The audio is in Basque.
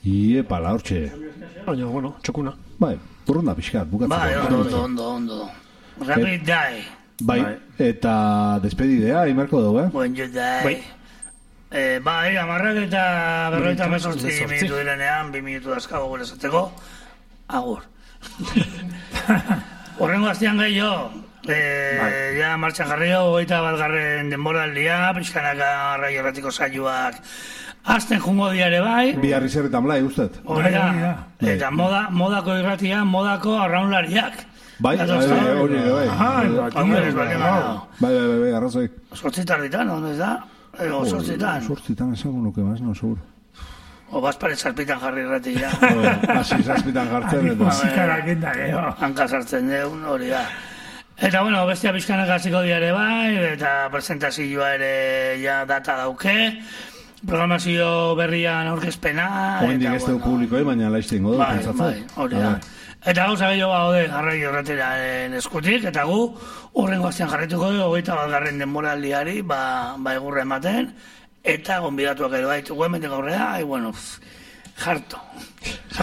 Iepala, hortxe. Baina, bueno, txokuna. Bai, burrunda pixkat, bukatzeko. Ondo. Rapid die. Bai, eta despedidea, imarko dugu, Buen you die. Bai, amarrak eta berroita mesortzi minutu direnean, 2 minutu dazkago gure esateko. Agur. Horrengo aztean gehiago, ja martxan jarrio, 21. denboraldia, pixkanaka Rai Erratiko saioak azten jungo diare bai. Biarri zerretan blai, ustet. Horrela, eta modako irratia, modako arraunlariak. Bai, hori, bai. Bai, arrazoi. 8 tarditan, ondo ez da? 8 Zortzitan ezagun nuke maz, no, seguro. O bazpare zazpitan jarri irratia. Hasi zazpitan jartzen, eta. Zikarak eta geho. Hanka sartzen deun, hori da. Eta, bueno, bestia pixkanak hasiko diare bai, eta presentazioa ere ja data dauke. Programazio berrian aurkezpena. Oendik ez dugu publiko, baina laizte ingo dugu, pentsatzen. Bai, hori da. Eta gauza gehiago gaude Rai Errateraren eskutik, eta gu urrengo astean jarrituko dugu 21. denboraldiari, egurra ematen, eta gonbidatuak ere baitu hemendik aurrera, bueno, jarto.